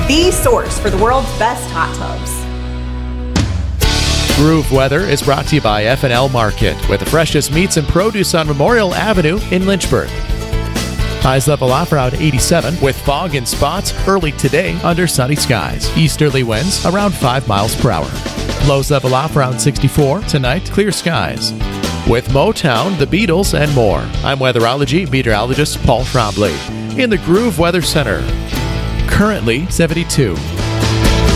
the source for the world's best hot tubs. Groove Weather is brought to you by F&L Market, with the freshest meats and produce on Memorial Avenue in Lynchburg. Highs level off around 87, with fog in spots early today under sunny skies. Easterly winds around 5 miles per hour. Lows level off around 64. Tonight, clear skies. With Motown, the Beatles, and more. I'm weatherology meteorologist Paul Trombley in the Groove Weather Center. Currently 72.